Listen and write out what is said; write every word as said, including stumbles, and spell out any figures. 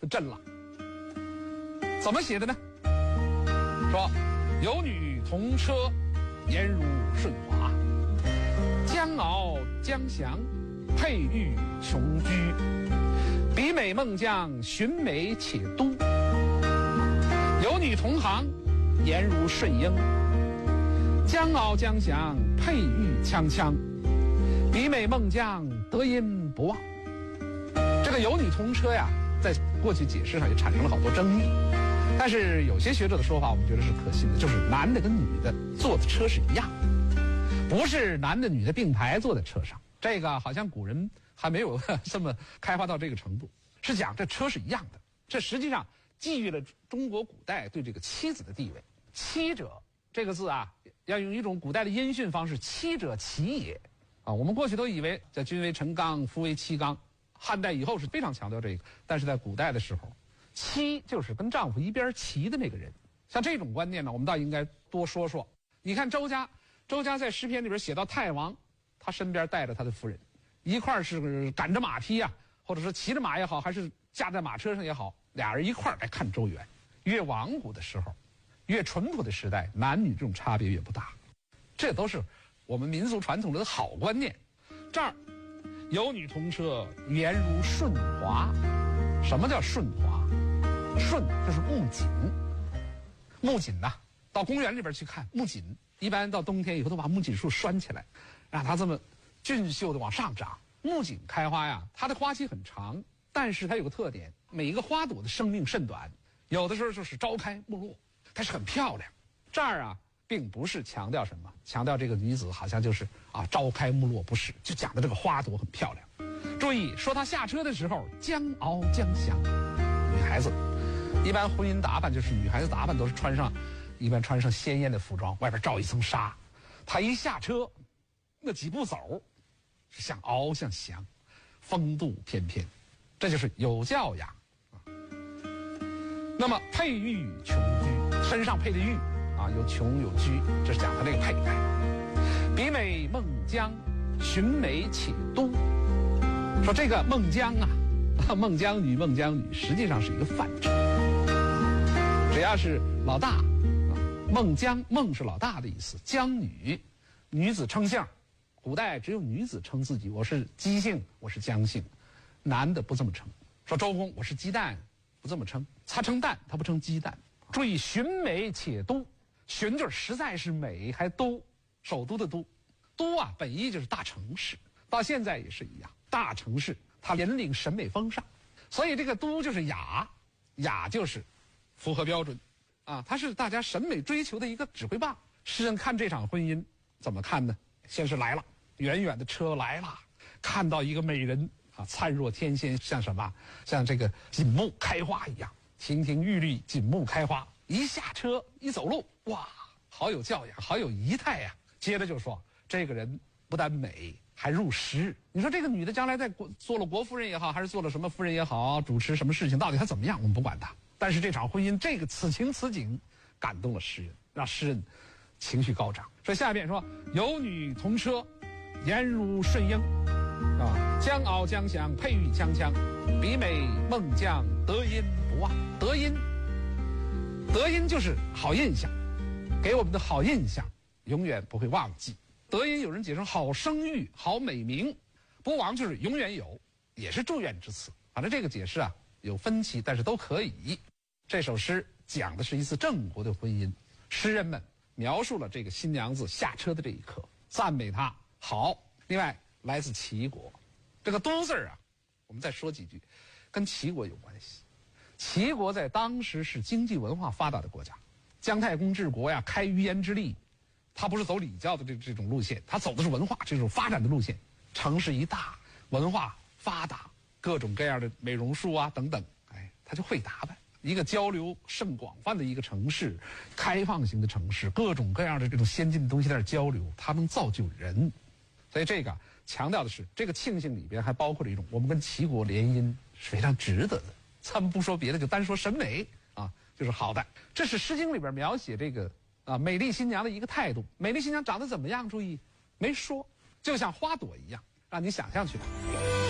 就震了。怎么写的呢？说有女同车，颜如舜华，将敖将祥，佩玉琼居，比美孟姜，寻美且都。有女同行，颜如舜英，将敖将祥，佩玉锵锵，比美孟姜，德音不忘。这个有女同车呀，在过去解释上也产生了好多争议，但是有些学者的说法我们觉得是可信的，就是男的跟女的坐的车是一样的，不是男的女的并排坐在车上。这个好像古人还没有这么开发到这个程度，是讲这车是一样的。这实际上寄予了中国古代对这个妻子的地位。妻者这个字啊，要用一种古代的音训方式，妻者其也啊。我们过去都以为叫君为臣纲，夫为妻纲，汉代以后是非常强调这个，但是在古代的时候，妻就是跟丈夫一边齐的那个人。像这种观念呢，我们倒应该多说说。你看周家，周家在诗篇里边写到太王，他身边带着他的夫人，一块儿是赶着马匹啊，或者说骑着马也好，还是驾在马车上也好，俩人一块儿来看周原。越亡古的时候，越淳朴的时代，男女这种差别越不大，这都是我们民俗传统的好观念。这儿有女同车，颜如舜华。什么叫舜华？舜就是木槿，木槿呐、啊，到公园里边去看木槿，一般到冬天以后都把木槿树拴起来，让它这么俊秀的往上长。木槿开花呀，它的花期很长，但是它有个特点，每一个花朵的生命甚短，有的时候就是朝开暮落，但是很漂亮。这儿啊，并不是强调什么，强调这个女子好像就是啊朝开暮落，不是，就讲的这个花朵很漂亮。注意说她下车的时候，将敖将祥，女孩子一般婚姻打扮就是女孩子打扮都是穿上，一般穿上鲜艳的服装，外边罩一层纱。她一下车，那几步走，是像敖像祥，风度翩翩，这就是有教养啊。那么佩玉琼居，身上配的玉啊，有琼有居，这是讲她这个佩戴。比美孟姜，寻美且都。说这个孟姜啊，孟姜女孟姜女实际上是一个泛称，只要是老大啊，孟姜，孟是老大的意思，姜女，女子称姓，古代只有女子称自己，我是姬姓，我是姜姓，男的不这么称。说周公我是鸡蛋，不这么称，他称蛋，他不称鸡蛋。注意寻美且都，寻就是实在是美，还都，首都的都，都啊本意就是大城市，到现在也是一样，大城市它引领审美风尚，所以这个都就是雅，雅就是符合标准啊，它是大家审美追求的一个指挥棒。诗人看这场婚姻怎么看呢？先是来了，远远的车来了，看到一个美人啊，灿若天仙，像什么？像这个锦木开花一样，亭亭玉立，锦木开花。一下车一走路，哇，好有教养，好有仪态呀、啊。接着就说这个人不但美，还入诗。你说这个女的将来在国做了国夫人也好，还是做了什么夫人也好，主持什么事情，到底她怎么样，我们不管她。但是这场婚姻，这个此情此景，感动了诗人，让诗人情绪高涨。所以下面说有女同车，颜如舜英，啊，将敖将祥，佩玉锵锵，比美孟姜，德音不忘。德音，德音就是好印象，给我们的好印象永远不会忘记。德音有人解成好声誉、好美名，不忘就是永远有，也是祝愿之词。反正这个解释啊有分歧，但是都可以。这首诗讲的是一次郑国的婚姻，诗人们描述了这个新娘子下车的这一刻，赞美她好。另外来自齐国，这个都字啊，我们再说几句，跟齐国有关系。齐国在当时是经济文化发达的国家，姜太公治国呀，开于焉之力，他不是走礼教的这这种路线，他走的是文化这种发展的路线。城市一大，文化发达，各种各样的美容术啊等等，哎，他就会打扮。一个交流甚广泛的一个城市，开放型的城市，各种各样的这种先进的东西在这交流，它能造就人。所以这个强调的是，这个庆幸里边还包括了一种我们跟齐国联姻是非常值得的。咱们不说别的，就单说审美啊，就是好的。这是《诗经》里边描写这个啊美丽新娘的一个态度。美丽新娘长得怎么样？注意，没说，就像花朵一样，让你想象去吧。